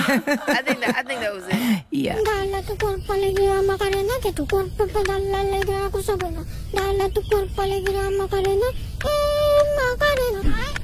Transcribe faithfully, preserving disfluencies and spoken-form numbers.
I think that I think that was it. Yeah. Dala tu cuerpo alegría Macarena, que tu cuerpo te da la alegría cosa buena. Dala tu cuerpo alegría Macarena, eh Macarena.